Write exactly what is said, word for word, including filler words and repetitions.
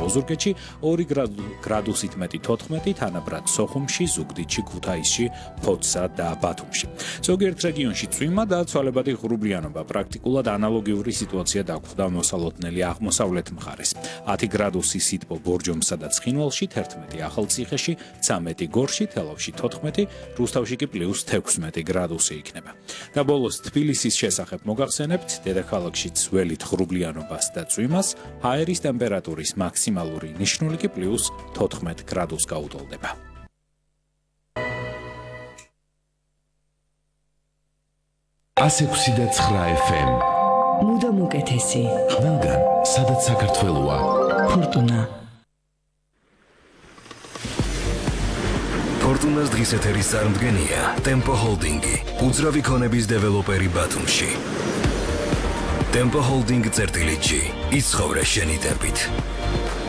ოზურგეთში ორი გრადუსით მეტი თოთხმეტი, თანაბრად სოხუმში, ზუგდიდში, ქუთაისში, ფოთსა და ბათუმში. ზოგიერთ რეგიონში წვიმა და ცვალებადი ღრუბლიანობა, პრაქტიკულად ანალოგიური სიტუაცია დაგვხვდა მოსალოდნელი აღმოსავლეთ მხარეს. ათი გრადუსი სითბო ბორჯომსა და ცხინვალში, თერთმეტი ახალციხეში, ცამეტი გორში, თელავში თოთხმეტი, რუსთავში კი პლუს თექვსმეტი გრადუსი იქნება. და ბოლოს თბილისის შესახებ მოგახსენებთ, დედაქალაქში ძველით ღრუბლიანობას და წვიმას, ჰაერის ტემპერატურის მაქსიმალური ნიშნული კი პლუს თოთხმეტ გრადუსს გაუტოლდება. ასი ექვსი და ცხრა ეფ ემ მუდამ უკეთესი. ყველგან, სადაც საქართველოა. ფორტუნა. ფორტუნას დღის ეთერის წარმდგენია ტემპო ჰოლდინგი, უძრავი ქონების დეველოპერი ბათუმში. ტემპო ჰოლდინგ წერტილი ჯი, იცხოვრე შენი ტემპით.